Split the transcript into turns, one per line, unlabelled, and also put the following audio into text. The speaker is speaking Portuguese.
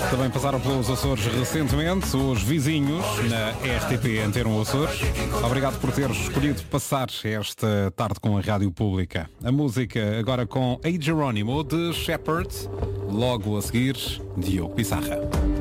Também passaram pelos Açores recentemente, os vizinhos na RTP Antena Açores. Obrigado por teres escolhido passar esta tarde com a Rádio Pública. A música agora com A Jerónimo de Shepherd, logo a seguir, Diogo Pissarra.